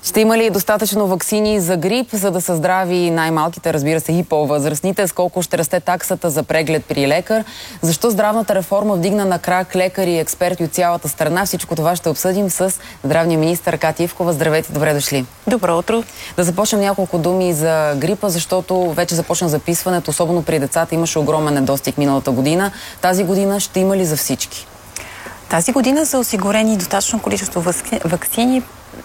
Ще има ли достатъчно ваксини за грип, за да са здрави най-малките, разбира се, и по-възрастните? Сколко ще расте таксата за преглед при лекар? Защо здравната реформа вдигна на крак лекари и експерти от цялата страна? Всичко това ще обсъдим с здравния министър Катя Ивкова. Здравейте, добре дошли. Добро утро. Да започнем няколко думи за грипа, защото вече започна записването, особено при децата. Имаше огромен недостиг миналата година. Тази година ще има ли за всички? Тази година са осигурени достатъчно количество ваксини.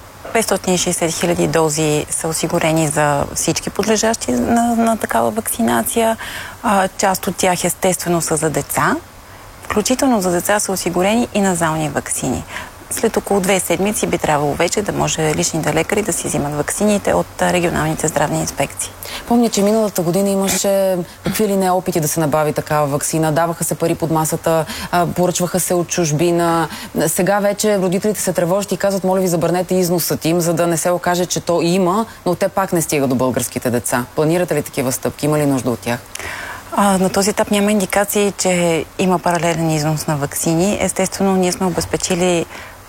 560 хиляди дози са осигурени за всички подлежащи на такава вакцинация. Част от тях естествено са за деца. Включително за деца са осигурени и назални ваксини. След около 2 седмици би трябвало вече да може личните лекари да си взимат ваксините от регионалните здравни инспекции. Помня, че миналата година имаше какви ли не опити да се набави такава ваксина. Даваха се пари под масата, поръчваха се от чужбина. Сега вече родителите се тревожат и казват: моля ви, забранете износът им, за да не се окаже, че то има, но те пак не стига до българските деца. Планирате ли такива стъпки? Има ли нужда от тях? На този етап няма индикации, че има паралелен износ на ваксини. Естествено, ние сме обезпечили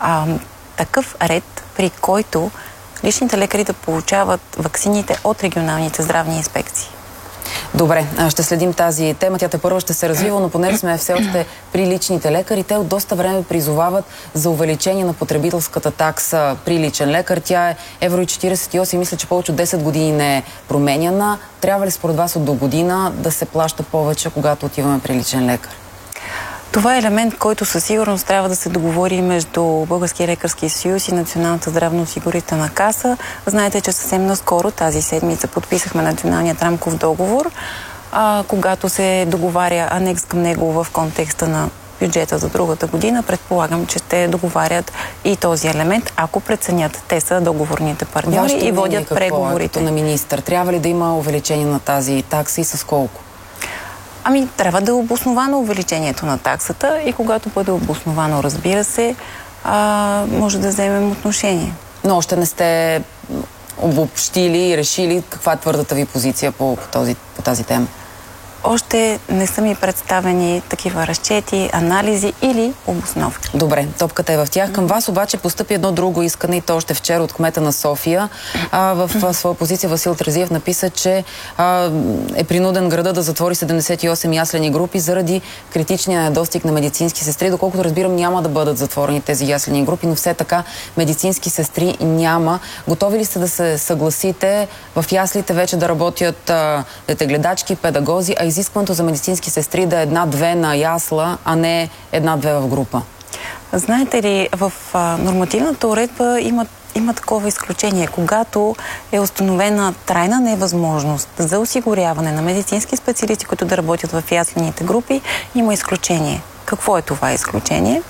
такъв ред, при който личните лекари да получават ваксините от регионалните здравни инспекции. Добре, ще следим тази тема. Тя тепърва ще се развива, но понеже сме все още при личните лекари, те от доста време призовават за увеличение на потребителската такса при личен лекар. Тя е евро 48, мисля, че повече от 10 години не е променяна. Трябва ли според вас от до година да се плаща повече, когато отиваме при личен лекар? Това е елемент, който със сигурност трябва да се договори между Българския лекарски съюз и Националната здравноосигурителна каса. Знаете, че съвсем наскоро, тази седмица, подписахме националният рамков договор, когато се договаря анекс към него в контекста на бюджета за другата година. Предполагам, че ще договарят и този елемент, ако преценят. Те са договорните партньори и водят преговорите. На министър, трябва ли да има увеличение на тази такса и с колко? Трябва да е обосновано увеличението на таксата и когато бъде обосновано, разбира се, може да вземем отношение. Но още не сте обобщили и решили каква е твърдата ви позиция по тази тема? Още не са ми представени такива разчети, анализи или обосновки. Добре, топката е в тях. Към вас обаче постъпи едно друго искане, и то още вчера от кмета на София. В своя позиция Васил Терзиев написа, че е принуден града да затвори 78 яслени групи заради критичния недостиг на медицински сестри. Доколкото разбирам, няма да бъдат затворени тези яслени групи, но все така медицински сестри няма. Готови ли сте да се съгласите в яслите вече да работят детегледачки, педагози, а изискването за медицински сестри да е 1-2 на ясла, а не 1-2 в група? Знаете ли, в нормативната уредба има такова изключение. Когато е установена трайна невъзможност за осигуряване на медицински специалисти, които да работят в яслените групи, има изключение. Какво е това изключение?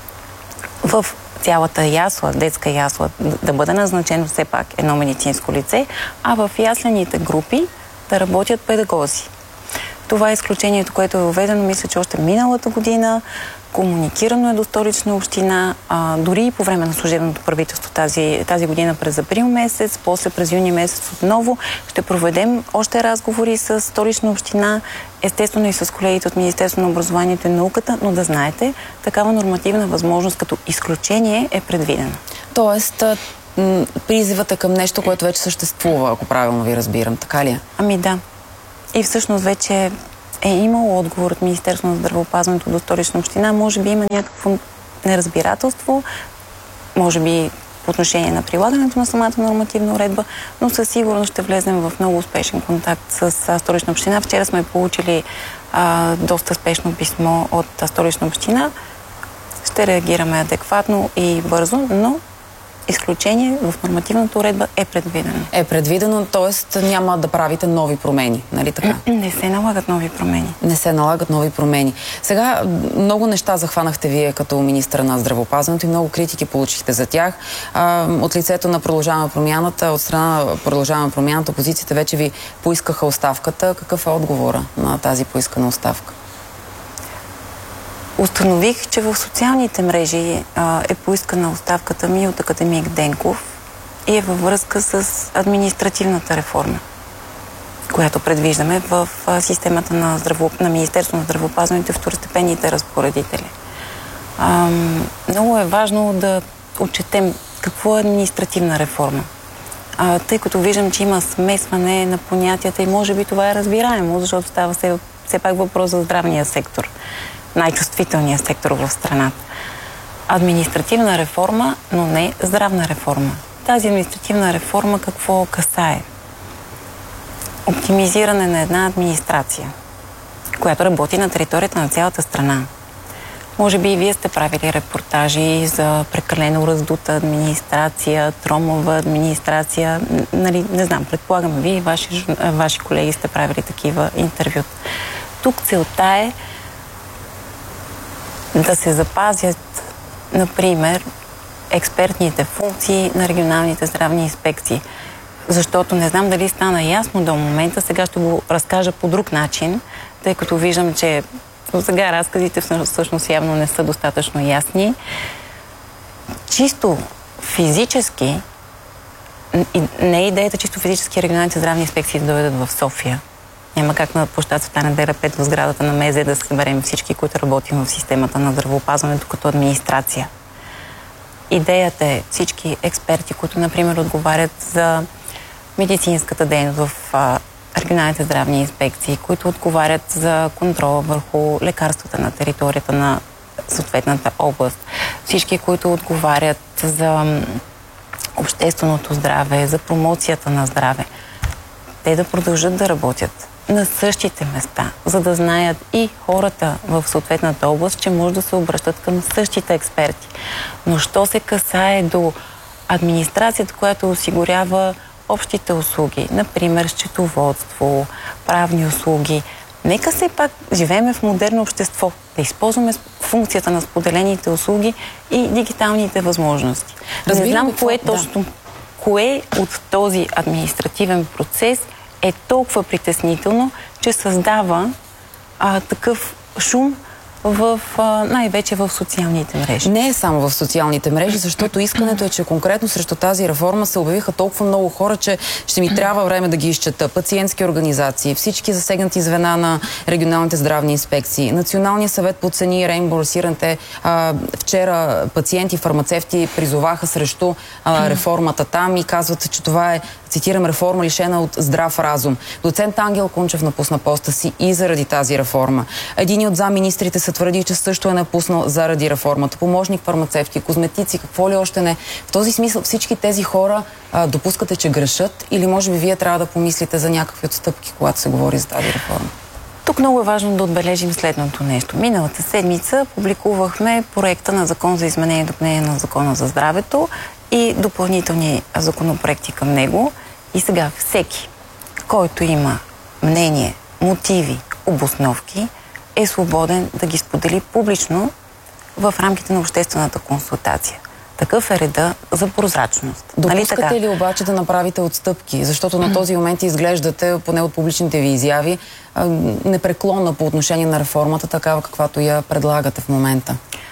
В цялата ясла, детска ясла, да бъде назначено все пак едно медицинско лице, а в яслените групи да работят педагози. Това е изключението, което е въведено, мисля, че още миналата година. Комуникирано е до Столична община, дори и по време на служебното правителство тази година през април месец, после през юни месец отново. Ще проведем още разговори с Столична община, естествено и с колегите от Министерството на образованието и науката, но да знаете, такава нормативна възможност като изключение е предвидена. Тоест, призивате към нещо, което вече съществува, ако правилно ви разбирам, така ли е? Да. И всъщност вече е имало отговор от Министерството на здравеопазването до Столична община. Може би има някакво неразбирателство, може би по отношение на прилагането на самата нормативна уредба, но със сигурност ще влезем в много успешен контакт с Столична община. Вчера сме получили доста спешно писмо от Столична община. Ще реагираме адекватно и бързо, но изключение в нормативната уредба е предвидено. Е предвидено, т.е. няма да правите нови промени, нали така? Не се налагат нови промени. Не се налагат нови промени. Сега много неща захванахте вие като министър на здравеопазването и много критики получихте за тях. От лицето на Продължаваме промяната, от страна на Продължаваме промяната, опозицията вече ви поискаха оставката. Какъв е отговора на тази поискана оставка? Установих, че в социалните мрежи е поискана оставката ми от академик Денков и е във връзка с административната реформа, която предвиждаме в системата на Министерството на здравеопазването и второстепенните разпоредители. Много е важно да отчетем какво е административна реформа. тъй като виждам, че има смесване на понятията и може би това е разбираемо, защото става все пак въпрос за здравния сектор, най-чувствителният сектор в страната. Административна реформа, но не здравна реформа. Тази административна реформа какво касае? Оптимизиране на една администрация, която работи на територията на цялата страна. Може би и вие сте правили репортажи за прекалено раздута администрация, тромова администрация. Нали, не знам, предполагам, вие и ваши колеги сте правили такива интервюта. Тук целта е да се запазят, например, експертните функции на регионалните здравни инспекции. Защото не знам дали стана ясно до момента, сега ще го разкажа по друг начин, тъй като виждам, че сега разказите всъщност явно не са достатъчно ясни. Чисто физически, не е идеята чисто физически регионалните здравни инспекции да дойдат в София. Няма как на площад Света Неделя 5 в сградата на МЗ да съберем всички, които работим в системата на здравеопазването като администрация. Идеята е всички експерти, които, например, отговарят за медицинската дейност в регионалните здравни инспекции, които отговарят за контрола върху лекарствата на територията на съответната област. Всички, които отговарят за общественото здраве, за промоцията на здраве. Те да продължат да работят на същите места, за да знаят и хората в съответната област, че може да се обръщат към същите експерти. Но що се касае до администрацията, която осигурява общите услуги, например счетоводство, правни услуги. Нека все пак живеем в модерно общество, да използваме функцията на споделените услуги и дигиталните възможности. Не знам кое от този административен процес е толкова притеснително, че създава такъв шум най-вече в социалните мрежи. Не е само в социалните мрежи, защото искането е, че конкретно срещу тази реформа се обявиха толкова много хора, че ще ми трябва време да ги изчета. Пациентски организации, всички засегнати звена на регионалните здравни инспекции, Националния съвет по цени и реимбурсирането. Вчера пациенти, фармацевти призоваха срещу реформата там и казват, че това е, цитирам, реформа лишена от здрав разум. Доцент Ангел Кунчев напусна поста си и заради тази реформа. Един от замминистрите се твърди, че също е напуснал заради реформата. Помощник фармацевти, козметици, какво ли още не. В този смисъл всички тези хора допускате, че грешат или може би вие трябва да помислите за някакви отстъпки, когато се говори за тази реформа? Тук много е важно да отбележим следното нещо. Миналата седмица публикувахме проекта на закон за изменение и допълнение на Закона за здравето и допълнителни законопроекти към него. И сега всеки, който има мнение, мотиви, обосновки, е свободен да ги сподели публично в рамките на обществената консултация. Такъв е реда за прозрачност. Допускате ли обаче да направите отстъпки? Защото на този момент изглеждате, поне от публичните ви изяви, непреклонна по отношение на реформата, такава каквато я предлагате в момента.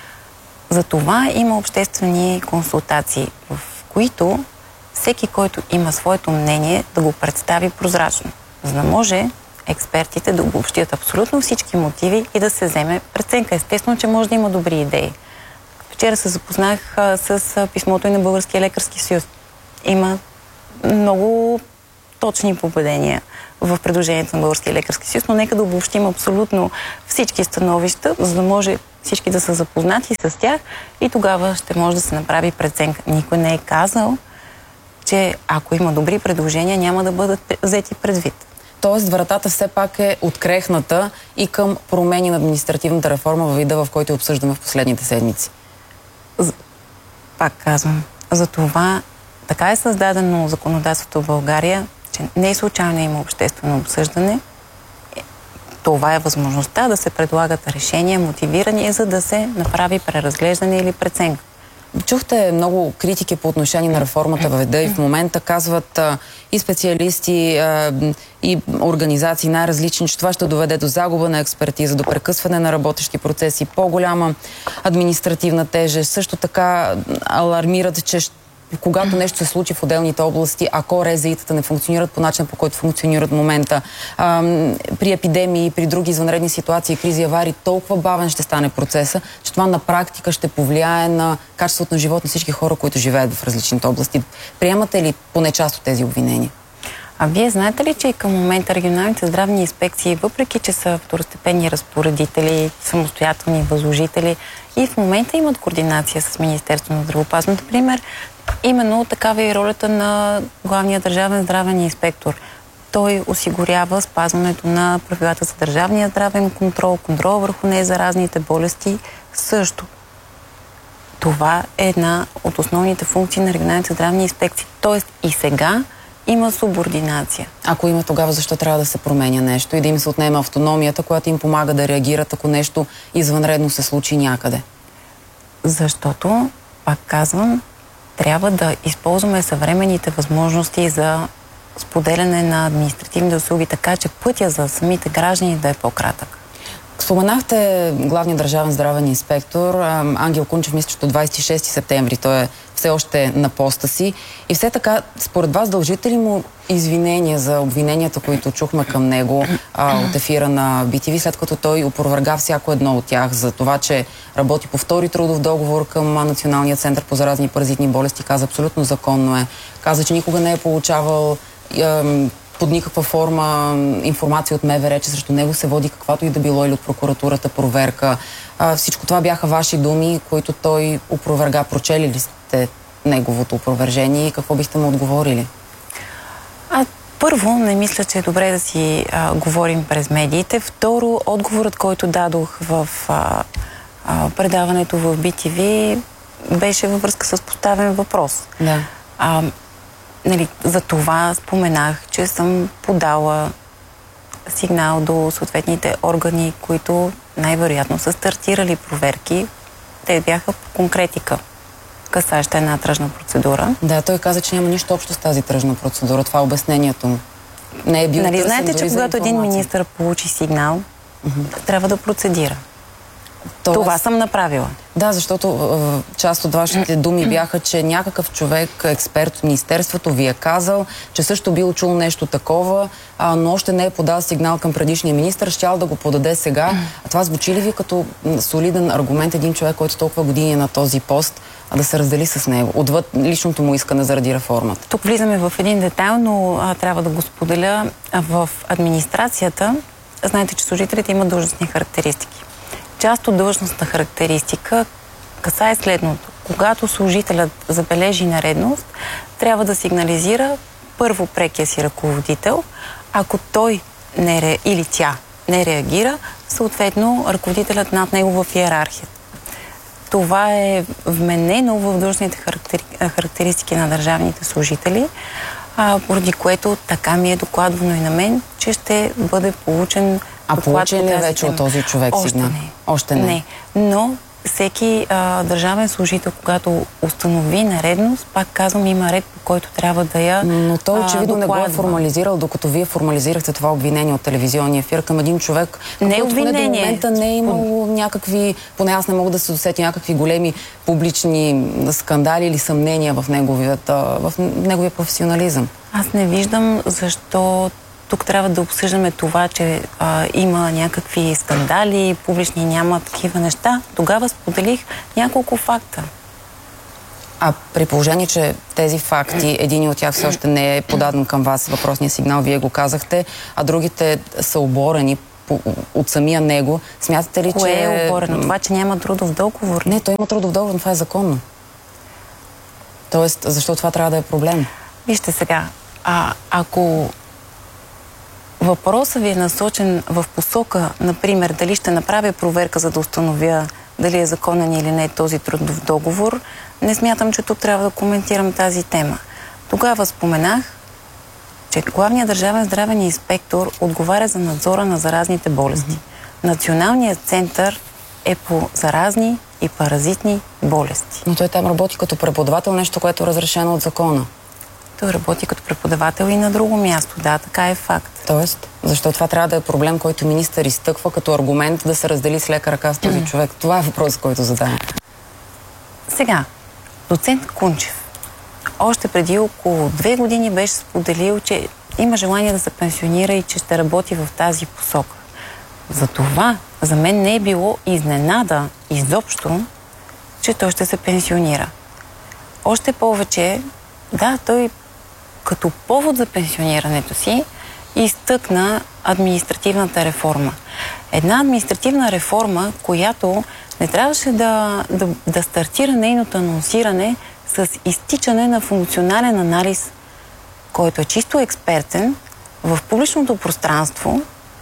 За това има обществени консултации, в които всеки, който има своето мнение, да го представи прозрачно, за да може експертите да обобщят абсолютно всички мотиви и да се вземе преценка. Естествено, че може да има добри идеи. Вчера се запознах с писмото и на Българския лекарски съюз. Има много точни поведения в предложението на Българския лекарски съюз, но нека да обобщим абсолютно всички становища, за да може всички да са запознати с тях и тогава ще може да се направи преценка. Никой не е казал, че ако има добри предложения, няма да бъдат взети предвид. Тоест, вратата все пак е открехната и към промени на административната реформа във вида, в който обсъждаме в последните седмици. Пак казвам, за това така е създадено законодателството в България, че не е случайно има обществено обсъждане. Това е възможността да се предлагат решения, мотивирани, за да се направи преразглеждане или преценка. Чухте много критики по отношение на реформата във вида и в момента казват и специалисти, и организации най-различни, че това ще доведе до загуба на експертиза, до прекъсване на работещи процеси, по-голяма административна тежест. Също така алармират, че когато нещо се случи в отделните области, ако РЗИ-тата не функционират по начин, по който функционират в момента, при епидемии, при други извънредни ситуации, кризи, аварии, толкова бавен ще стане процеса, че това на практика ще повлияе на качеството на живот на всички хора, които живеят в различните области. Приемате ли поне част от тези обвинения? А вие знаете ли, че и към момента регионалните здравни инспекции, въпреки че са второстепенни разпоредители, самостоятелни възложители, и в момента имат координация с Министерството на здравеопазването? Например, именно такава е и ролята на главния държавен здравен инспектор. Той осигурява спазването на правилата за държавния здравен контрол, контрол върху незаразните болести също. Това е една от основните функции на регионалните здравни инспекции. Тоест и сега има субординация. Ако има, тогава защо трябва да се променя нещо и да им се отнема автономията, която им помага да реагират, ако нещо извънредно се случи някъде? Защото, пак казвам, трябва да използваме съвременните възможности за споделяне на административни услуги, така че пътя за самите граждани да е по-кратък. Споменахте главния държавен здравен инспектор Ангел Кунчев, мисля, че до 26 септември. Той е все още на поста си. И все така, според вас, дължите ли му извинения за обвиненията, които чухме към него от ефира на BTV, след като той опроверга всяко едно от тях за това, че работи по втори трудов договор към Националния център по заразни и паразитни болести? Каза, абсолютно законно е. Каза, че никога не е получавал под никаква форма информация от МВР, че срещу него се води каквато и да било, или от прокуратурата проверка. Всичко това бяха ваши думи, които той опроверга. Прочели ли сте неговото опровержение и какво бихте му отговорили? Първо, не мисля, че е добре да си говорим през медиите. Второ, отговорът, който дадох в предаването в BTV, беше във връзка с поставен въпрос. Да. За това споменах, че съм подала сигнал до съответните органи, които най-вероятно са стартирали проверки. Те бяха по конкретика, касаеща една тръжна процедура. Да, той каза, че няма нищо общо с тази тръжна процедура. Това е обяснението му. Не е бил търсен. Знаете, че когато един министър получи сигнал, трябва да процедира. Това съм направила. Да, защото част от вашите думи бяха, че някакъв човек, експерт от Министерството, ви е казал, че също бил чул нещо такова, но още не е подал сигнал към предишния министър, щял да го подаде сега. А това звучи ли ви като солиден аргумент един човек, който толкова години е на този пост, да се раздели с него, отвъд личното му искане заради реформата? Тук влизаме в един детайл, но трябва да го споделя. В администрацията, знаете, че служителите имат длъжностни характеристики. Част от длъжностна характеристика касае следното. Когато служителят забележи нередност, трябва да сигнализира първо прекия си ръководител. Ако той или тя не реагира, съответно ръководителят над него в иерархията. Това е вменено в длъжностните характеристики на държавните служители, поради което така ми е докладвано и на мен, че ще бъде получен. Получен ли е вече от този човек сигнал? Още не. Но всеки държавен служител, когато установи нередност, пак казвам, има ред, по който трябва да я Но той очевидно не го е формализирал, докато вие формализирахте това обвинение от телевизионния ефир към един човек, който поне до момента не е имал някакви, поне аз не мога да се досетя някакви големи публични скандали или съмнения в неговия професионализъм. Аз не виждам защо тук трябва да обсъждаме това, че има някакви скандали, публични няма такива неща. Тогава споделих няколко факта. А при положение, че тези факти, един от тях все още не е подаден към вас, въпросния сигнал, вие го казахте, а другите са оборени от самия него, смятате ли, Кое е оборено? Това, че няма трудов договор? Не, той има трудов договор, но това е законно. Тоест, защо това трябва да е проблем? Вижте сега, ако въпросът ви е насочен в посока, например, дали ще направя проверка, за да установя дали е законен или не този трудов договор, не смятам, че тук трябва да коментирам тази тема. Тогава споменах, че главният държавен здравен инспектор отговаря за надзора на заразните болести. Националният център е по заразни и паразитни болести. Но той там работи като преподавател, нещо, което е разрешено от закона. Той работи като преподавател и на друго място. Да, така е факт. Тоест, защо това трябва да е проблем, който министър изтъква като аргумент да се раздели с лека ръка с този човек? Това е въпрос, който задавам. Сега, доцент Кунчев още преди около 2 години беше споделил, че има желание да се пенсионира и че ще работи в тази посока. Затова за мен не е било изненада изобщо, че той ще се пенсионира. Още повече, да, той като повод за пенсионирането си изтъкна административната реформа. Една административна реформа, която не трябваше да стартира нейното анонсиране с изтичане на функционален анализ, който е чисто експертен в публичното пространство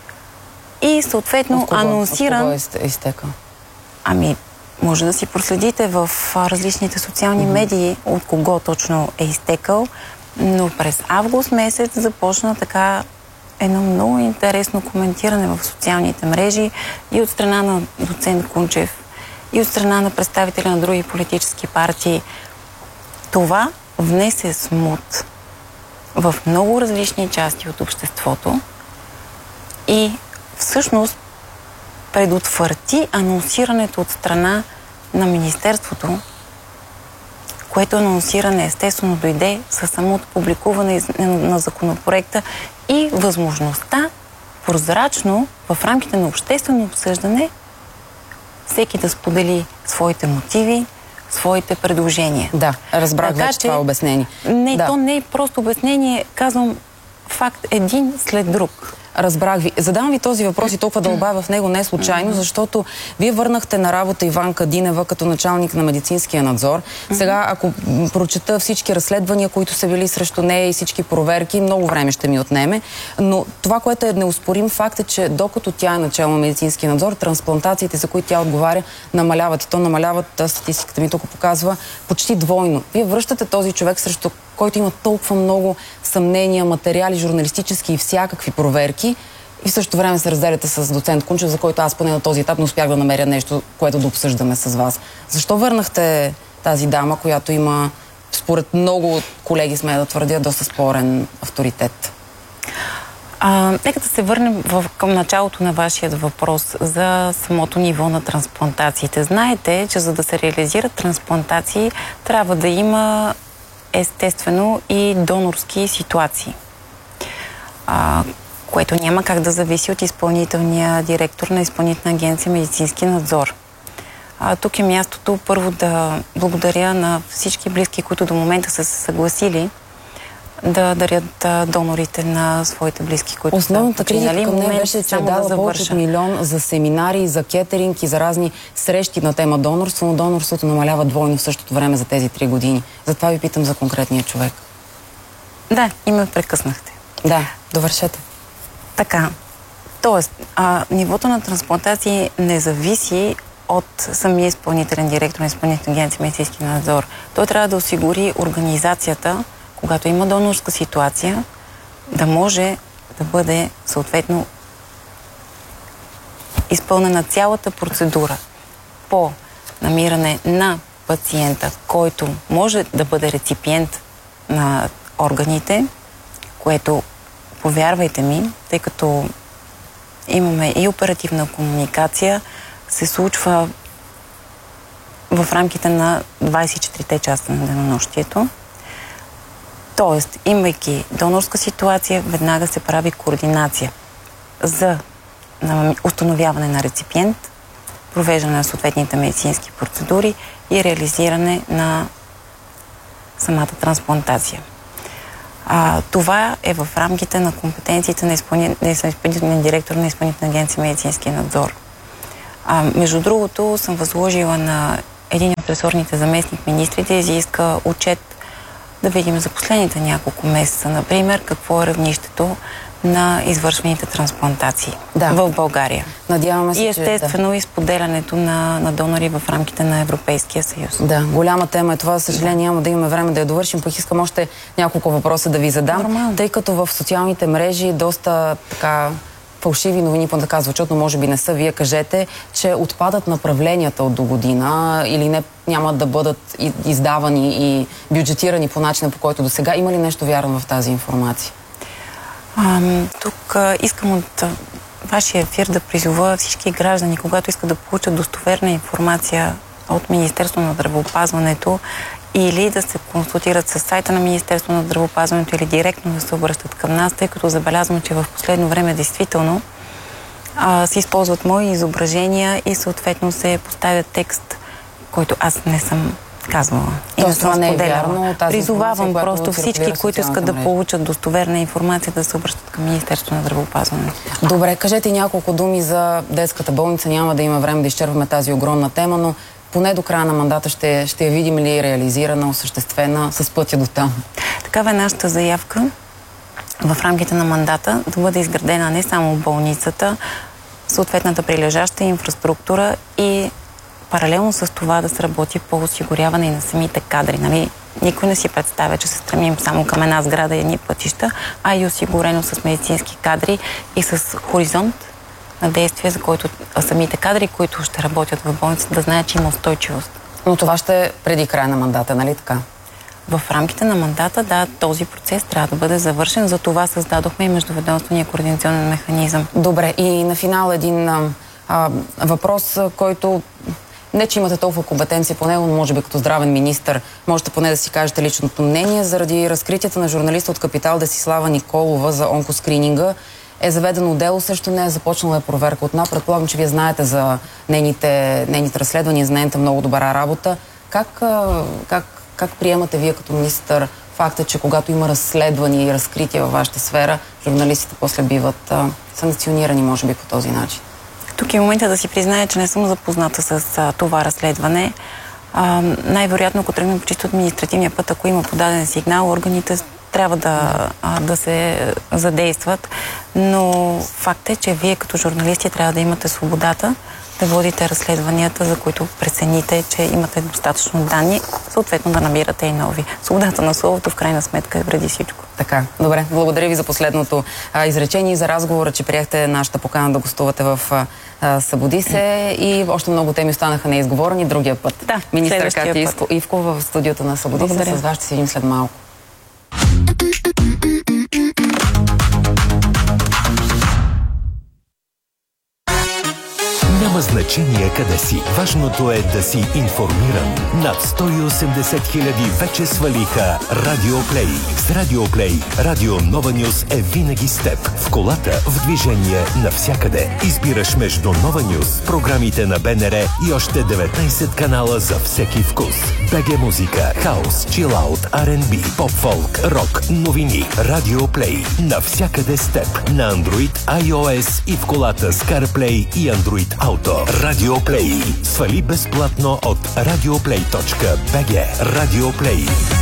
и съответно анонсиран... От кого е изтекал? Ами, може да си проследите в различните социални медии от кого точно е изтекал, но през август месец започна така едно много интересно коментиране в социалните мрежи и от страна на доцент Кунчев, и от страна на представители на други политически партии. Това внесе смут в много различни части от обществото и всъщност предотврати анонсирането от страна на Министерството, което анонсиране естествено дойде със самото публикуване на законопроекта и възможността прозрачно в рамките на обществено обсъждане всеки да сподели своите мотиви, своите предложения. Да, разбрах вече това обяснение. Не, то не е просто обяснение, казвам факт един след друг. Разбрах ви. Задавам ви този въпрос и толкова дълбая в него не случайно, защото вие върнахте на работа Иванка Динева като началник на медицинския надзор. Сега, ако прочета всички разследвания, които са били срещу нея и всички проверки, много време ще ми отнеме. Но това, което е неоспорим факт е, че докато тя е начало на медицинския надзор, трансплантациите, за които тя отговаря, намаляват. И то намаляват, статистиката ми тук показва, почти двойно. Вие връщате този човек, срещу който има толкова много съмнения, материали, журналистически и всякакви проверки, и в същото време се разделяте с доцент Кунчев, за който аз поне на този етап не успях да намеря нещо, което да обсъждаме с вас. Защо върнахте тази дама, която има, според много колеги, сме да твърдя, доста спорен авторитет? Нека да се върнем към началото на вашия въпрос за самото ниво на трансплантациите. Знаете, че за да се реализират трансплантации, трябва да има естествено и донорски ситуации, което няма как да зависи от изпълнителния директор на Изпълнителна агенция медицински надзор. Тук е мястото първо да благодаря на всички близки, които до момента са се съгласили да дарят донорите на своите близки, които основната критика към нея беше, че е дала повече от милион за семинари, за кетеринг и за разни срещи на тема донорство, но донорството намалява двойно в същото време за тези 3 години. Затова ви питам за конкретния човек. Да, и ме прекъснахте. Да, довършете. Така, тоест, нивото на трансплантации не зависи от самия изпълнителен директор на Изпълнителна агенция медицински надзор. Той трябва да осигури организацията, когато има донорска ситуация, да може да бъде съответно изпълнена цялата процедура по намиране на пациента, който може да бъде реципиент на органите, което, повярвайте ми, тъй като имаме и оперативна комуникация, се случва в рамките на 24-те часа на денонощието. Тоест, имайки донорска ситуация, веднага се прави координация за установяване на реципиент, провеждане на съответните медицински процедури и реализиране на самата трансплантация. Това е в рамките на компетенциите на изпълнителния директор на Изпълнителна агенция медицински надзор. Между другото, съм възложила на един от ресорните заместник-министри да изиска отчет да видим за последните няколко месеца, например, какво е равнището на извършваните трансплантации в България. Надяваме се, и естествено изподелянето на донори в рамките на Европейския съюз. Да, голяма тема е това. За съжаление няма да имаме време да я довършим, пък искам още няколко въпроса да ви задам. Нормално. Тъй като в социалните мрежи доста така фалшиви новини така звучат, но може би не са. Вие кажете, че отпадат направленията от до година или не, няма да бъдат издавани и бюджетирани по начина, по който до сега. Има ли нещо вярно в тази информация? Тук искам от вашия ефир да призова всички граждани, когато искат да получат достоверна информация от Министерството на здравеопазването или да се консултират с сайта на Министерството на здравеопазването или директно да се обръщат към нас, тъй като забелязвам, че в последно време действително се използват мои изображения и съответно се поставя текст, който аз не съм казвала. Тоест, това не е вярно. Призовавам просто всички, които искат да получат достоверна информация, да се обръщат към Министерството на здравеопазването. Добре, кажете няколко думи за детската болница. Няма да има време да изчерпваме тази огромна тема, но поне до края на мандата ще я видим ли реализирана, осъществена с пътя до там? Такава е нашата заявка в рамките на мандата да бъде изградена не само болницата, съответната прилежаща инфраструктура и паралелно с това да се работи по осигуряване и на самите кадри. Нали? Никой не си представя, че се стремим само към една сграда и едни пътища, а и осигурено с медицински кадри и с хоризонт на действие, за който самите кадри, които ще работят в болницата, да знаят, че има устойчивост. Но това ще е преди края на мандата, нали така? В рамките на мандата, да, този процес трябва да бъде завършен. За това създадохме и междуведомствения координационен механизъм. Добре, и на финал един въпрос, който не, че имате толкова компетенция по него, но може би като здравен министър можете поне да си кажете личното мнение. Заради разкритията на журналиста от Капитал Десислава Николова за онкоскрининга е заведено дело, също не е започнала проверка от НАП. Предполагам, че вие знаете за нейните разследвания, за нейната много добра работа. Как приемате вие като министър факта, че когато има разследвания и разкрития във вашата сфера, журналистите после биват санкционирани, може би по този начин? Тук е момента да си призная, че не съм запозната с това разследване. Най-вероятно, ако тръгнем по чисто административния път, ако има подаден сигнал, органите трябва да се задействат. Но факт е, че вие като журналисти трябва да имате свободата да водите разследванията, за които прецените, че имате достатъчно данни, съответно да набирате и нови. Свободата на словото в крайна сметка е преди всичко. Така, добре. Благодаря ви за последното изречение и за разговора, че приехте нашата покана да гостувате в Събуди се, и още много теми останаха неизговорени другия път. Да, министър Катя Ивкова в студиото на Събуди се. С вас ще се видим след малко. Няма значение къде си. Важното е да си информиран. Над 180 хиляди вече свалиха Радиоплей. С Радиоплей Радио Нова Нюс е винаги с теб. В колата, в движение, навсякъде. Избираш между Нова Нюс, програмите на БНР и още 19 канала за всеки вкус. БГ музика, хаус, чилаут, R&B, поп-фолк, рок, новини. Радиоплей. Навсякъде с теб. На Android, iOS и в колата с CarPlay и Android Auto. Радиоплей. Свали безплатно от radioplay.bg. Радиоплей.